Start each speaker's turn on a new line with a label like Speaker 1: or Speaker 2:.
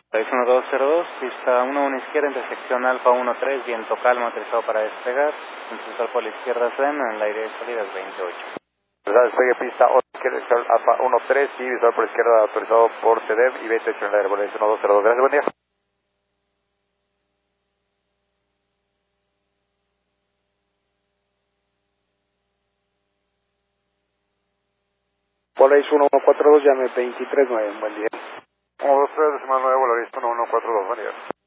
Speaker 1: 1202, pista 11 izquierda, intersección Alfa 13, viento calmo, autorizado para despegar, impulsor por la izquierda SEM, en el aire de salidas 28.
Speaker 2: Despegue pista 11 izquierda, Alfa 13, y visor por izquierda autorizado por CDEV y 28 en el aire, 1202, gracias, buen día.
Speaker 3: Volaris 1142, llame 239, buen día.
Speaker 2: 123, decimal 9, Volaris 1142, buen día.